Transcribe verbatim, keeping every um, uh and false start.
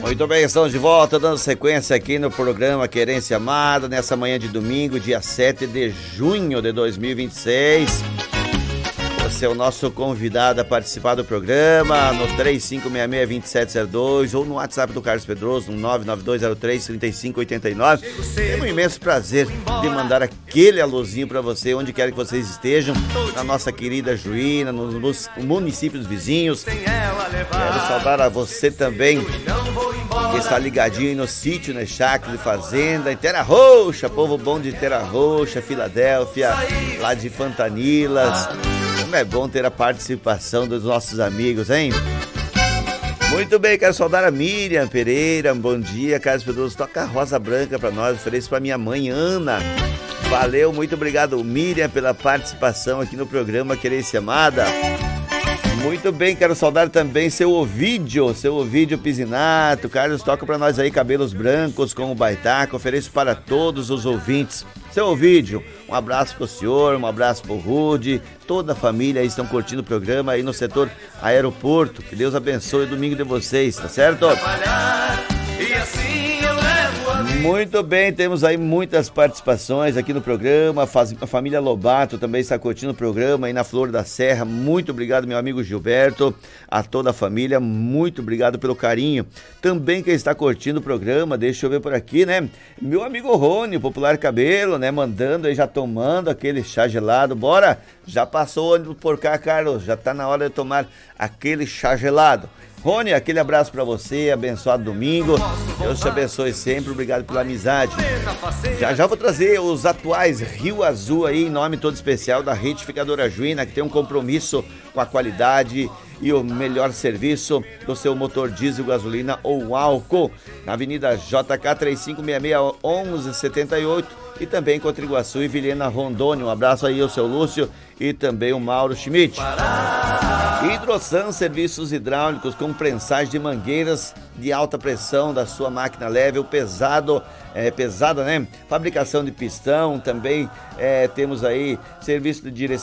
Muito bem, estamos de volta, dando sequência aqui no programa Querência Amada, nessa manhã de domingo, dia sete de junho de dois mil e vinte e seis. Você é o nosso convidado a participar do programa no três cinco seis seis, dois sete zero dois ou no WhatsApp do Carlos Pedroso no nove nove dois zero três, três cinco oito nove. Tenho um imenso prazer de mandar aquele alôzinho para você, onde quer que vocês estejam, na nossa querida Juína, nos municípios vizinhos. Quero saudar a você também, que está ligadinho no sítio, né, chácara de fazenda, em Terra Roxa, povo bom de Terra Roxa, Filadélfia, lá de Fantanilas. Como é bom ter a participação dos nossos amigos, hein? Muito bem, quero saudar a Miriam Pereira. Bom dia, Carlos Pedroso. Toca a Rosa Branca para nós, ofereço para minha mãe, Ana. Valeu, muito obrigado, Miriam, pela participação aqui no programa Querência Amada. Muito bem, quero saudar também seu Ovídio, seu Ovídio Pisinato. Carlos, toca para nós aí Cabelos Brancos com o Baitaca, ofereço para todos os ouvintes. Seu Ovídio, um abraço pro senhor, um abraço pro Rude, toda a família aí estão curtindo o programa aí no setor aeroporto. Que Deus abençoe o domingo de vocês, tá certo? Muito bem, temos aí muitas participações aqui no programa. A família Lobato também está curtindo o programa aí na Flor da Serra. Muito obrigado, meu amigo Gilberto, a toda a família, muito obrigado pelo carinho. Também quem está curtindo o programa, deixa eu ver por aqui, né? Meu amigo Rony, Popular Cabelo, né? Mandando aí, já tomando aquele chá gelado. Bora, já passou por cá, Carlos, já tá na hora de tomar aquele chá gelado. Rony, aquele abraço pra você, abençoado domingo, Deus te abençoe sempre, obrigado pela amizade. Já já vou trazer os atuais Rio Azul aí, em nome todo especial da Retificadora Juína, que tem um compromisso com a qualidade e o melhor serviço do seu motor diesel, gasolina ou álcool, na Avenida J K três cinco seis seis, onze setenta e oito e também com Triguaçu e Vilhena Rondônia. Um abraço aí ao seu Lúcio e também o Mauro Schmidt. Hidrosan, serviços hidráulicos com prensagem de mangueiras de alta pressão da sua máquina leve ou pesado, é, pesada, né? Fabricação de pistão, também é, temos aí serviço de direção